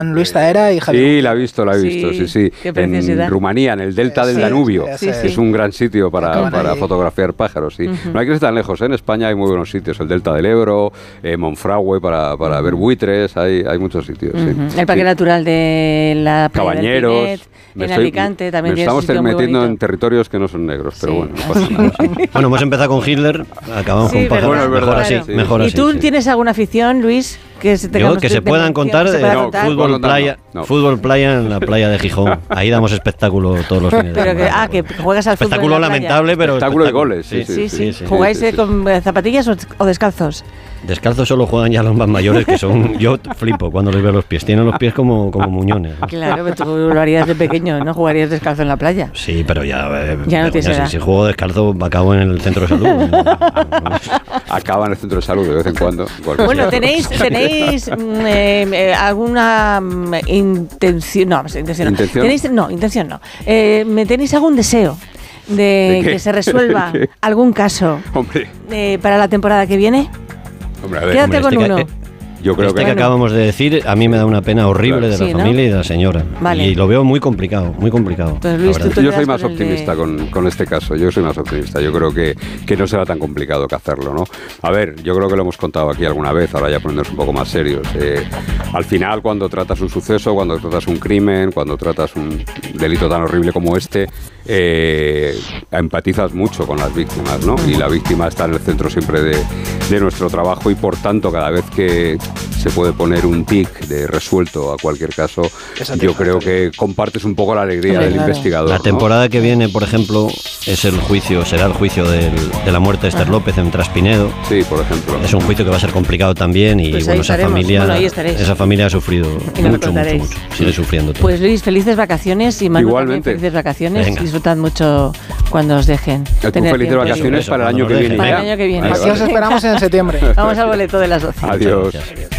Luis Taera y Javier. Sí, la he visto, sí. Qué preciosidad. En Rumanía, en el delta del Danubio. Es un gran sitio para fotografiar pájaros, sí. No hay que ir tan lejos, en España hay muy buenos sitios, el delta del Ebro, Monfragüe para ver buitres, hay muchos sitios, sí. El Parque Natural de la Playa Cabañeros. del Pinet, en Alicante también tiene estamos un sitio muy metiendo bonito. en territorios que no son negros, pero bueno, no pasa nada. Bueno, hemos empezado con Hitler, acabamos con pájaros. Bueno, es verdad, mejor así, sí. mejor ¿Y así. tú tienes alguna afición, Luis? Que se puedan contar, fútbol playa, no. fútbol playa en la playa de Gijón. Ahí damos espectáculo todos los fines de semana. Que juegas al fútbol. Espectáculo en la playa. lamentable, pero espectáculo de goles, Sí. ¿Jugáis con zapatillas o descalzos? Descalzos solo juegan ya los más mayores, que son... Yo flipo cuando les veo los pies. Tienen los pies como muñones, ¿no? Claro, pero tú lo harías de pequeño, ¿no? Jugarías descalzo en la playa. Sí, pero ya no tienes edad. Si juego descalzo, acabo en el centro de salud. Acaba en el centro de salud de vez en cuando. Bueno, ¿tenéis alguna intención? No, intención no. ¿Tenéis algún deseo de que se resuelva algún caso para la temporada que viene? Hombre, a ver, quédate con uno. Yo creo que acabamos de decir, a mí me da una pena horrible de la familia y de la señora. Vale. Y lo veo muy complicado, muy complicado. Pues Luis, yo soy más optimista con este caso. Yo soy más optimista. Yo creo que no será tan complicado que hacerlo, ¿no? A ver, yo creo que lo hemos contado aquí alguna vez, ahora ya poniéndonos un poco más serios. Al final, cuando tratas un suceso, cuando tratas un crimen, cuando tratas un delito tan horrible como este, empatizas mucho con las víctimas, ¿no? Y la víctima está en el centro siempre de nuestro trabajo y, por tanto, cada vez que se puede poner un tic de resuelto a cualquier caso, yo creo que compartes un poco la alegría del investigador. La temporada que viene, por ejemplo, será el juicio de la muerte de Esther López en Traspinedo. Sí, por ejemplo. Es un juicio que va a ser complicado también y pues esa familia ha sufrido mucho. Sigue sufriendo todo. Pues Luis, felices vacaciones y Manu también felices vacaciones. Venga. Disfrutad mucho cuando os dejen. Felices vacaciones para el año que viene. Para el año que viene. Aquí os esperamos en septiembre. Vamos al boleto de las 12. Adiós.